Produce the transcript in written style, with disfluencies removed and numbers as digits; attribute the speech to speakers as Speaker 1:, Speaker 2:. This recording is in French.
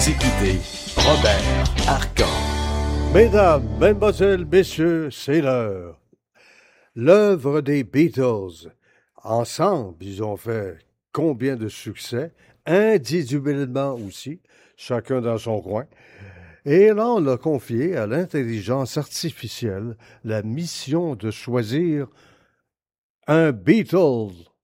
Speaker 1: Vous écoutez Robert Arcan.
Speaker 2: Mesdames, mesdemoiselles, messieurs, c'est l'heure. L'œuvre des Beatles. Ensemble, ils ont fait combien de succès, individuellement aussi, chacun dans son coin. Et là, on a confié à l'intelligence artificielle la mission de choisir un Beatle